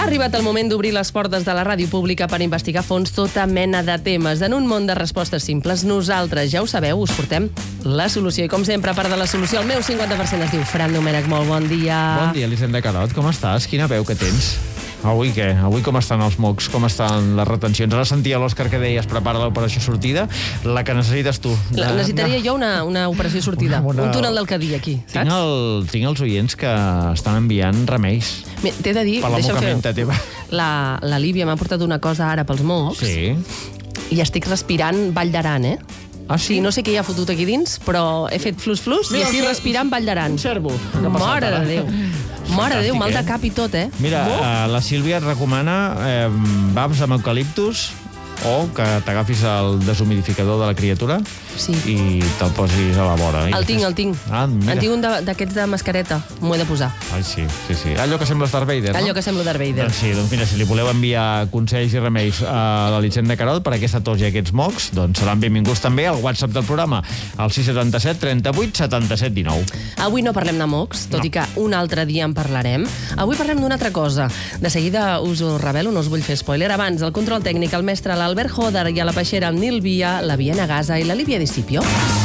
Ha arribat el moment d'obrir les portes de la ràdio pública per investigar a fons tota mena de temes. En un món de respostes simples, nosaltres, ja ho sabeu, us portem la solució. I com sempre, a part de la solució, el meu 50% es diu Fran Domènech. Molt bon dia. Bon dia, Elisenda Carot. Com estàs? Quina veu que tens? Avui què? Avui com estan els mocs? Com estan les retencions? Ara sentia l'Òscar que deies prepara l'operació sortida, la que necessites tu. Necessitaria jo una operació sortida. Un túnel del cadí aquí, saps? Tinc els oients que estan enviant remeis. T'he de dir, per la mocamenta teva. La Líbia m'ha portat una cosa ara pels mocs. Sí. I estic respirant Vall d'Aran, eh? Ah, sí? No sé què hi ha fotut aquí dins, però he fet flus-flus i estic respirant Vall d'Aran. Observo. Mare de Déu. Mare de Déu, mal de cap i tot, eh? Mira, la Sílvia et recomana bafs amb eucaliptus o que t'agafis el deshumidificador de la criatura i te'l posis a la vora. El tinc. Ah, mira. En tinc un d'aquests de mascareta. M'ho he de posar. Ai, sí. Allò que sembla Darth Vader, no? Allò que sembla Darth Vader. Doncs sí, mira, si li voleu enviar consells i remeis a l'Elisenda Carol per aquesta tos i aquests mocs, doncs seran benvinguts també al WhatsApp del programa, al 677 38 77 19. Avui no parlem de mocs, tot i que un altre dia en parlarem. Avui parlem d'una altra cosa. De seguida us ho revelo, no us vull fer spoiler. Abans, el control tècnic, el mestre l'Albert Joder i a la peixera el Nil Via, la Viena Gaza i la Líbia Discipio.